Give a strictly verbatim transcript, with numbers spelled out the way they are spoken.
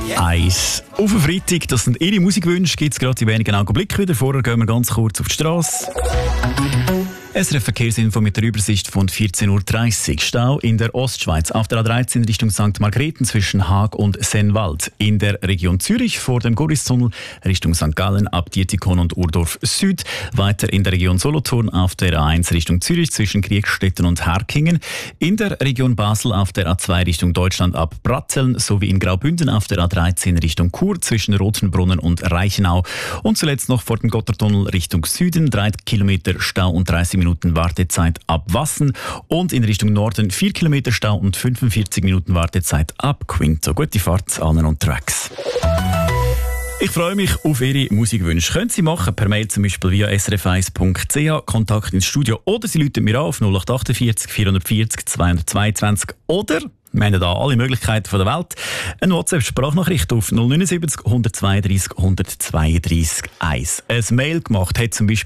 eins. Auf den Freitag, das sind Ihre Musikwünsche, gibt es gerade in wenigen Augenblicken wieder. Vorher gehen wir ganz kurz auf die Straße. S R F-Verkehrsinfo mit der Übersicht von vierzehn Uhr dreißig. Stau in der Ostschweiz auf der A dreizehn Richtung Sankt Margrethen zwischen Haag und Sennwald. In der Region Zürich vor dem Goristunnel Richtung Sankt Gallen ab Dietikon und Urdorf Süd. Weiter in der Region Solothurn auf der A eins Richtung Zürich zwischen Kriegstetten und Herkingen. In der Region Basel auf der A zwei Richtung Deutschland ab Bratzeln sowie in Graubünden auf der A dreizehn Richtung Chur zwischen Rothenbrunnen und Reichenau. Und zuletzt noch vor dem Gotthardtunnel Richtung Süden drei Kilometer Stau und dreißig Minuten Wartezeit ab Wassen und in Richtung Norden vier Kilometer Stau und fünfundvierzig Minuten Wartezeit ab Quinto. Gute Fahrt allen unterwegs. Ich freue mich auf Ihre Musikwünsche. Können Sie machen, per Mail zum Beispiel via s r f eins punkt c h, Kontakt ins Studio, oder Sie rufen mir an auf null acht achtundvierzig vierhundertvierzig zweihundertzweiundzwanzig oder wir haben da alle Möglichkeiten der Welt. Eine WhatsApp-Sprachnachricht auf null neun sieben null eins zwei drei eins zwei drei eins. Ein Mail gemacht hat zum Beispiel